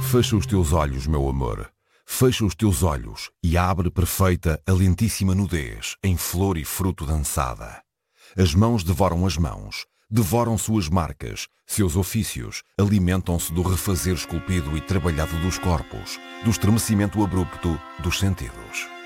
Fecha os teus olhos, meu amor. Fecha os teus olhos e abre perfeita a lentíssima nudez, em flor e fruto dançada. As mãos devoram as mãos, devoram suas marcas, seus ofícios, alimentam-se do refazer esculpido e trabalhado dos corpos, do estremecimento abrupto dos sentidos.